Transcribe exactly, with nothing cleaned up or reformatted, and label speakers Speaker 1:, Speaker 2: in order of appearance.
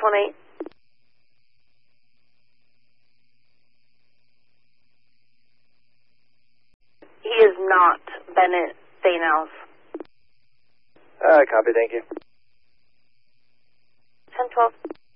Speaker 1: one eight. He is not Bennett Thanos.
Speaker 2: Uh, copy, thank you.
Speaker 1: ten twelve.